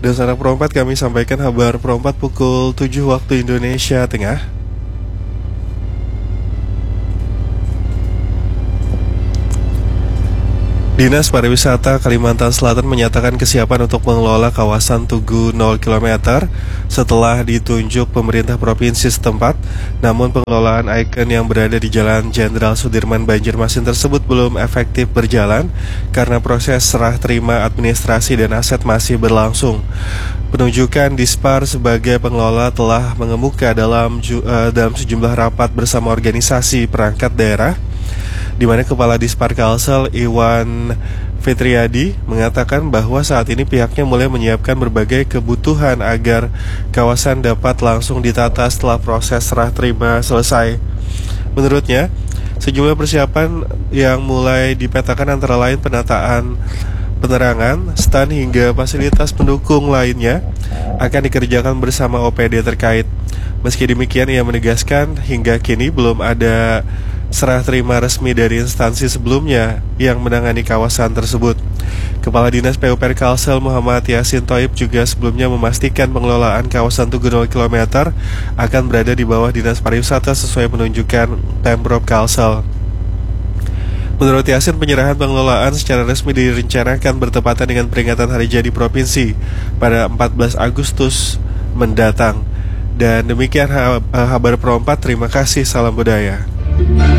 Dan sanak Pro 4 kami sampaikan kabar Pro 4 pukul 7 waktu Indonesia Tengah. Dinas Pariwisata Kalimantan Selatan menyatakan kesiapan untuk mengelola kawasan Tugu 0 km setelah ditunjuk pemerintah provinsi setempat. Namun pengelolaan ikon yang berada di Jalan Jenderal Sudirman Banjarmasin tersebut belum efektif berjalan karena proses serah terima administrasi dan aset masih berlangsung. Penunjukan Dispar sebagai pengelola telah mengemuka dalam sejumlah rapat bersama organisasi perangkat daerah, di mana Kepala Dispar Kalsel Iwan Fitriadi mengatakan bahwa saat ini pihaknya mulai menyiapkan berbagai kebutuhan agar kawasan dapat langsung ditata setelah proses serah terima selesai. Menurutnya, sejumlah persiapan yang mulai dipetakan antara lain penataan penerangan, stan hingga fasilitas pendukung lainnya akan dikerjakan bersama OPD terkait. Meski demikian, ia menegaskan hingga kini belum ada serah terima resmi dari instansi sebelumnya yang menangani kawasan tersebut. Kepala Dinas PUPR Kalsel Muhammad Yasin Thoib juga sebelumnya memastikan pengelolaan kawasan Tugu 0 km akan berada di bawah Dinas Pariwisata sesuai penunjukan Pemprov Kalsel. Menurut Yasin, penyerahan pengelolaan secara resmi direncanakan bertepatan dengan peringatan Hari Jadi Provinsi pada 14 Agustus mendatang. Dan demikian kabar Pro 4, terima kasih, salam budaya.